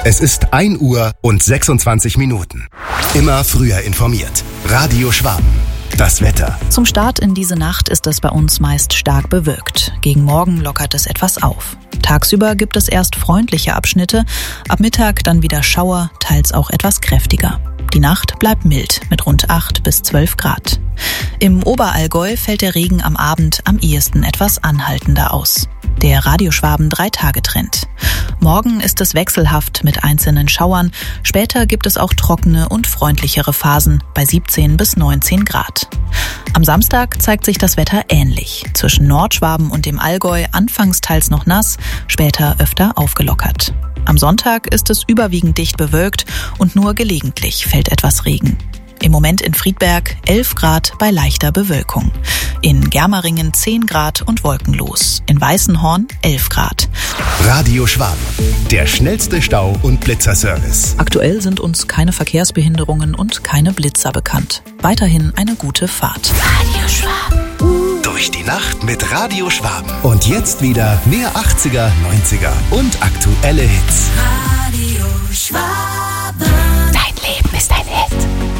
Es ist 1 Uhr und 26 Minuten. Immer früher informiert. Radio Schwaben. Das Wetter. Zum Start in diese Nacht ist es bei uns meist stark bewölkt. Gegen Morgen lockert es etwas auf. Tagsüber gibt es erst freundliche Abschnitte, ab Mittag dann wieder Schauer, teils auch etwas kräftiger. Die Nacht bleibt mild mit rund 8 bis 12 Grad. Im Oberallgäu fällt der Regen am Abend am ehesten etwas anhaltender aus. Der Radio Schwaben 3-Tage-Trend. Morgen ist es wechselhaft mit einzelnen Schauern. Später gibt es auch trockene und freundlichere Phasen bei 17 bis 19 Grad. Am Samstag zeigt sich das Wetter ähnlich. Zwischen Nordschwaben und dem Allgäu anfangs teils noch nass, später öfter aufgelockert. Am Sonntag ist es überwiegend dicht bewölkt und nur gelegentlich fällt etwas Regen. Im Moment in Friedberg 11 Grad bei leichter Bewölkung. In Germeringen 10 Grad und wolkenlos. In Weißenhorn 11 Grad. Radio Schwaben. Der schnellste Stau- und Blitzerservice. Aktuell sind uns keine Verkehrsbehinderungen und keine Blitzer bekannt. Weiterhin eine gute Fahrt. Radio Schwaben. Durch die Nacht mit Radio Schwaben. Und jetzt wieder mehr 80er, 90er und aktuelle Hits. Radio Schwaben.